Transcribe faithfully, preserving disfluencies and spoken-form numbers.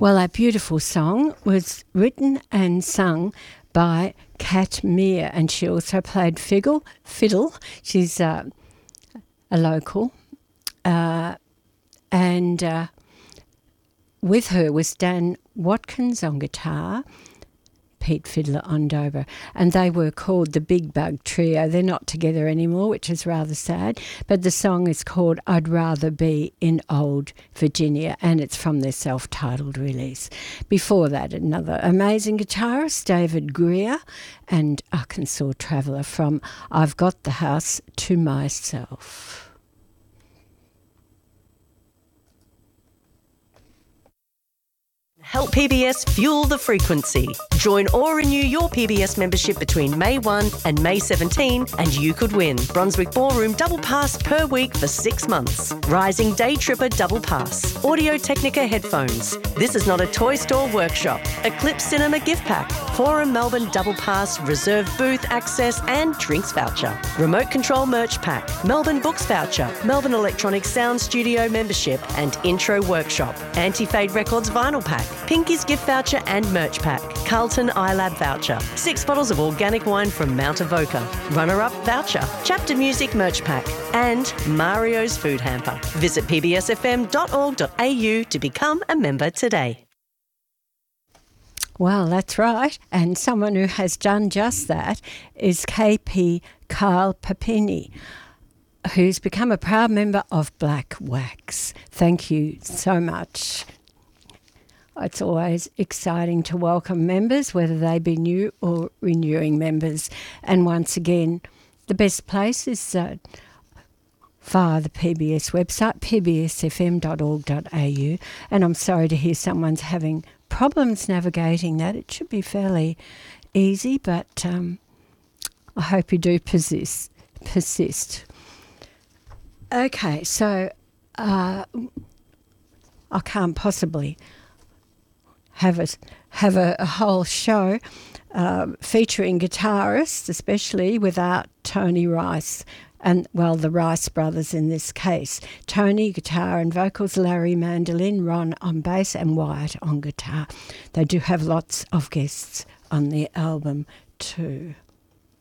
Well, that beautiful song was written and sung by Kat Meir, and she also played fiddle. Fiddle. She's uh, a local, uh, and uh, with her was Dan Watkins on guitar, Pete Fiddler on dobro, and they were called the Big Bug Trio. They're not together anymore, which is rather sad, but the song is called I'd Rather Be in Old Virginia, and it's from their self-titled release. Before that, another amazing guitarist, David Greer, and Arkansas Traveller from I've Got the House to Myself. Help P B S fuel the frequency. Join or renew your P B S membership between May first and May seventeenth and you could win Brunswick Ballroom Double Pass per week for six months. Rising Day Tripper Double Pass. Audio Technica headphones. This is not a toy store workshop. Eclipse Cinema gift pack. Forum Melbourne Double Pass, reserved booth access and drinks voucher. Remote control merch pack. Melbourne Books voucher. Melbourne Electronic Sound Studio membership and intro workshop. Anti-Fade Records vinyl pack. Pinky's gift voucher and merch pack. Carlton iLab voucher. Six bottles of organic wine from Mount Avoca. Runner-up voucher. Chapter Music merch pack. And Mario's food hamper. Visit p b s f m dot org dot a u to become a member today. Well, that's right. And someone who has done just that is K P Carl Papini, who's become a proud member of Black Wax. Thank you so much. It's always exciting to welcome members, whether they be new or renewing members. And once again, the best place is uh, via the P B S website, p b s f m dot org dot a u. And I'm sorry to hear someone's having problems navigating that. It should be fairly easy, but um, I hope you do persist. persist. Okay, so uh, I can't possibly have a have a, a whole show uh, featuring guitarists, especially without Tony Rice and, well, the Rice brothers in this case. Tony, guitar and vocals, Larry, mandolin, Ron on bass and Wyatt on guitar. They do have lots of guests on the album too.